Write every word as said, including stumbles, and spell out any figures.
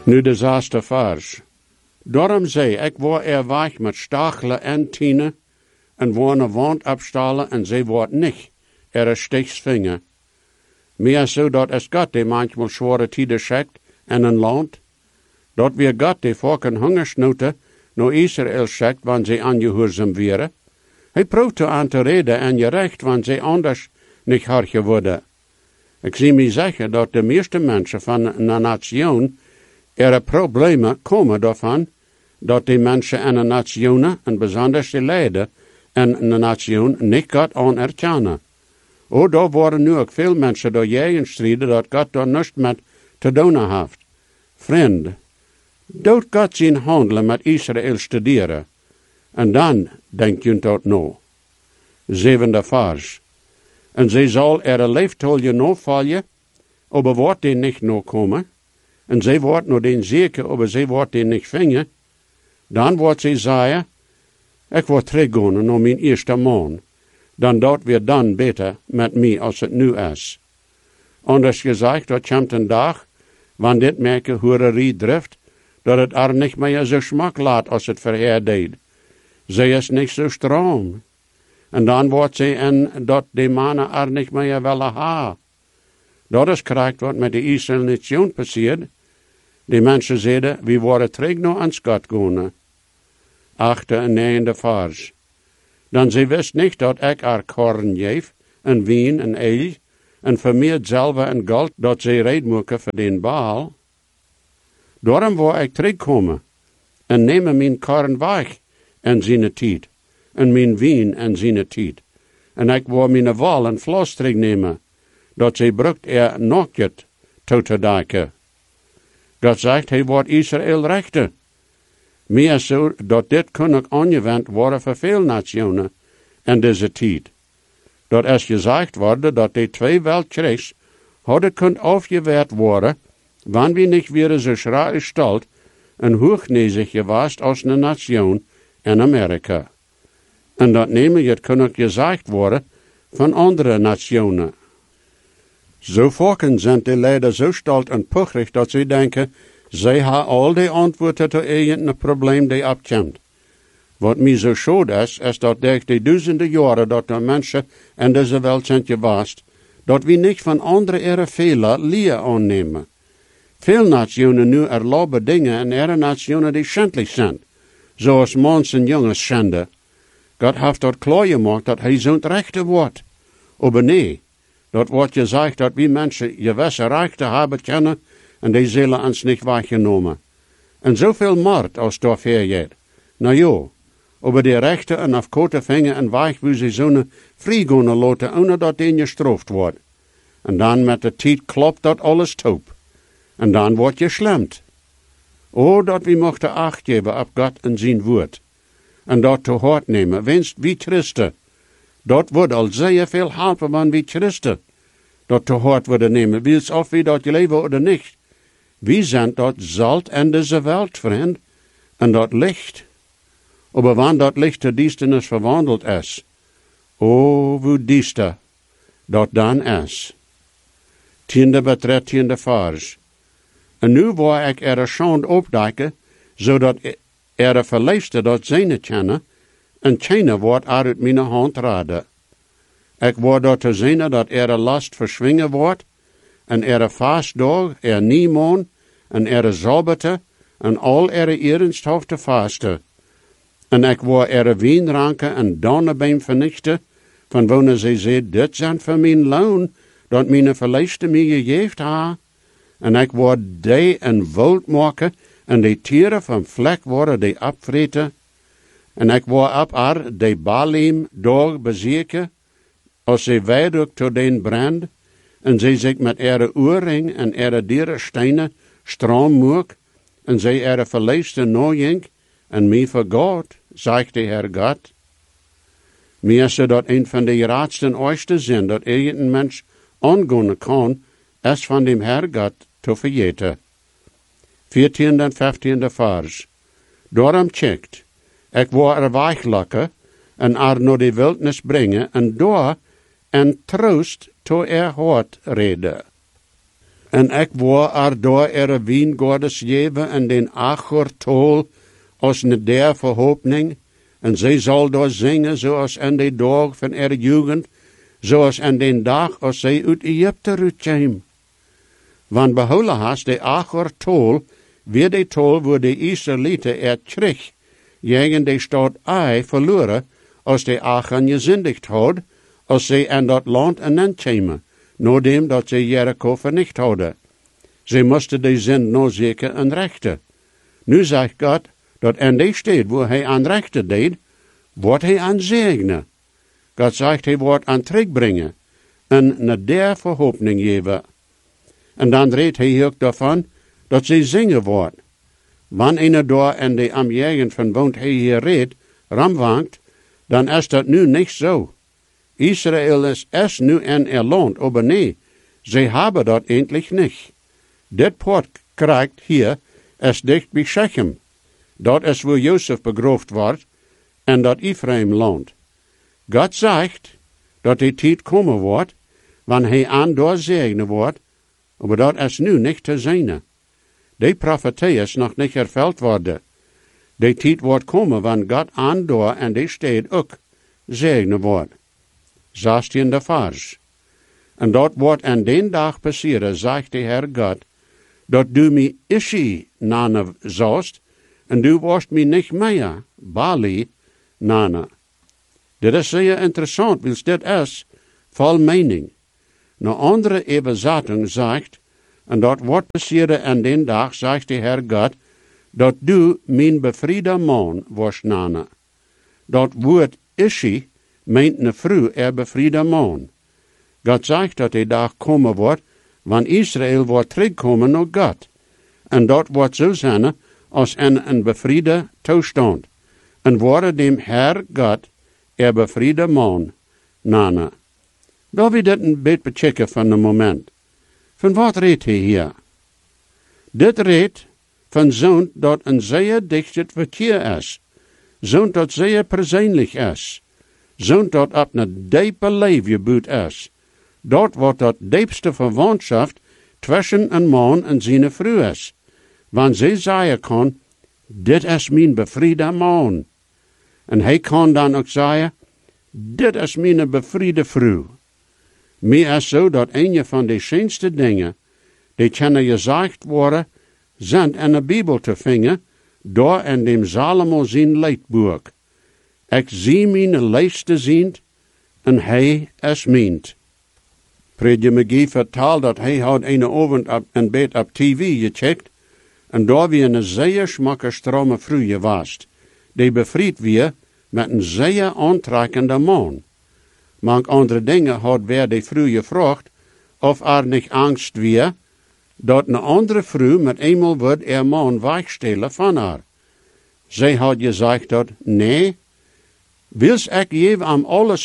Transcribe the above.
Nu de zesde vers. Daarom zei ik, waar er weg met stachelen en tienen, en waar een wand abstalen, en zij wordt niet, er een stichsvinger. Meer zo dat es God die manchmal zware tijden schickt en een land, dat weer God die volken hungersnoten naar Israël schickt, wanneer zij aangehoorzaam wären. Hij proeft aan te reden en je recht, wanneer zij anders niet hard geworden. Ik zie me zeggen dat de meeste mensen van een nation er problemen komen daarvan, dat die mensen en een nation, en bijzonder de leden, en een nation niet God anerkennen. O, daar worden nu ook veel mensen door jij strijden dat God daar niets met te doen heeft. Vriend, doet God zijn handelen met Israël studeren. En dan denkt je dat nou. Zevende vers. En zij zal er een leeftolje nou vallen, aber wordt die niet nou komen. En zij wordt nou den zeker, aber zij wordt die niet vingen. Dan wordt zij zeggen, ik word teruggaan naar mijn eerste man. Dan dat weer dan beter met mij als het nu is. Anders gezegd, dat komt een dag, wanneer dit merken hoererie drift, dat het er niet meer zo smak laat als het verheer deed. Zij is niet zo stroom. En dan wordt zij en dat die mannen er niet meer willen ha. Dat is correct wat met de Israël nation passiert. Die mensen zeiden, we worden terug naar ons God gaan. Achte en negende vers. Dan zij wist niet dat ik haar korn geef, en wien en eil, en vermeerd zelf en geld, dat zij reed moeten voor den Baal. Daarom wou ik terugkomen, en nemen mijn korn weg, en zijn tijd, en mijn wien en zijn tijd. En ik wou mijn wal en vlas terugnemen, dat zij brukt er nog het toe te dijken. God zegt, hij wordt Israël rechten. Meer zo dat dit kan ook aangewend worden voor veel nationen en deze tijd. Dat is gezegd worden dat die twee weltkrijgs hadden kunt afgeweerd worden, wanneer we niet weer zo schraal stelt en hoognezig geweest als een nation in Amerika. En dat nemen het kan ook gezegd worden van andere nationen. Zo volken zijn die leider zo stolz en puchrig dat ze denken, zij hebben al die antwoorden tot een probleem die opkomt. Wat mij zo schade is, is dat durch die duizenden jaren dat de mensen in deze wereld zijn geweest, dat we niet van andere ere fehler leer aannemen. Veel nationen nu erlauben dingen en ere nationen die schändlich zijn, zoals mans en jongens schande. God heeft dat klaar gemaakt dat hij zo'n rechte wordt. Aber nee, dat wordt gezegd dat we mensen gewisse rechten hebben kunnen en die zullen ons niet weggenomen. En zoveel moord als daar vergeet. Nou ja, aber die rechten en afkoten vingen en weg wie ze zo'n vrij gaan laten, ohne dat die gestraft wordt. En dan met de tijd klopt dat alles top. En dan wordt je slemt. O, dat we mochten acht geven op God en zijn woord. En dat te hard nemen, wenst wie Christen. Dat wordt al zeer veel helpen van wie Christen. Dat te hard worden nemen, wils of wie dat je leven of niet. Wie zijn dat zalt in deze wereld, vriend, en dat licht. Aber wanneer dat licht de duisternis verwandeld is, o, hoe duister dat dan is. Tiende betreft tiende vers. En nu wou ik er een schand opduiken, zodat er een verleefste dat zijne kennen, en keine wordt uit mijn hand raden. Ik wou dat te zien dat er een last verschwingen wordt, en er een vastdag, er niemand, en er een sabbat, en al er ernst hoeft te vasten. En ik wou er een wijnranken en dannenbeem vernichten, van wanneer zij zei, dit zijn voor mijn loon, dat mijn verleefste mij gegeven ha. En ik wou die een wild maken, en die tieren van vlek worden die opvreten. En ik wou op haar die Baalim door bezeken, als zij weidelijk tot den brand, en zij zich met ere oorring en ere dieren stenen stram moek, en zij ere verleefste nooiink, en mij vergaat, zegt de Heer God. Meer is dat een van de raadsten oosten zijn, dat een mens aangaan kan, is van dem Heer God te vergeten. Veertiende en vijftiende vers. Daarom checkt, ik wou er weglokken, en er naar de wildnis brengen, en door en troost to er hart reden. En ik wou er door er wijngoordes geven en den achtertol als ne der verhoopning, en zij zal door zingen zoals in de dag van er jugend, zoals in den dag als zij uit Egypte uitkwam. Want behouden hast de achtertol, weer de tol waar de Israëlieten er terug, jegen de stad Ai verloren, als de Achan gezindigd had, als zij in dat land en kwamen, nadat dat zij Jericho vernicht hadden. Zij moesten de zin nou zeker en rechten. Nu zegt God, dat in de stad waar hij aan rechten deed, wordt hij aan zegenen. God zegt, hij wordt aan terugbrengen, en naar der verhoopning geven. En dan redt hij ook daarvan, dat zij zingen wordt. Wanneer een door en de am jegen van woont hij hier redt, ramwankt, dan is dat nu niet zo. Israël is es nu in er land, aber nee, zij hebben dat eindelijk niet. Dit poort krijgt hier, is dicht bij Shechem. Dat is waar Jozef begroofd wordt, en dat Ephraim land. God zegt, dat die tijd komen wordt, wanneer hij aan door zegenen wordt, maar dat is nu niet te zijn. Die profetie is nog niet vervuld worden. Die tijd wordt komen, wanneer God aan door en die stad ook zegenen wordt. zestiende vers. En dat wordt in den dag passeren, zegt de Heer God, dat du mi Ishi nana zoust, en du worst mi nicht meer Bali nana. Dit is zeer interessant, want dit is vol mening. Een andere overzetting zegt, en dat wordt passeren in den dag, zegt de Heer God, dat du mijn bevriede man worst nana. Dat woord Ishi meint ne vrouw er bevriede man. God zegt dat die dag komen wordt, wanneer Israël wordt terugkomen naar God. En dat wordt zo zijn als in een bevriede toestand. En worden dem Herr God er bevriede man nana. Wil we dit een beetje bechecken van een moment. Van wat redt hij hier? Dit redt van zo'n dat een zeer dicht verkeer is. Zo'n dat zeer persoonlijk is. Zo'n dat op een diepe leven boet is. Dat wordt dat diepste verwantschap tussen een man en zijn vrouw is. Want zij zeggen kan, dit is mijn bevriede man. En hij kan dan ook zeggen, dit is mijn bevriede vrouw. Meer is zo dat een van de schönste dingen, die kunnen gezegd worden, zijn in de Bijbel te vinden, door in dem Salomo zijn leidboek. Ik zie mijn lijste ziend, en hij is meent. Predje McGee vertelt dat hij had een avond op, een beetje op T V gecheckt, en daar wie een zeer schmakke strome vrouw geweest, die bevrijd weer met een zeer aantrekkende man. Manch andere dingen had weer die vrouw gevraagd, of er niet angst weer, dat een andere vrouw met eenmaal wordt er man wegstelen van haar. Zij had gezegd dat, nee, wils ik je am alles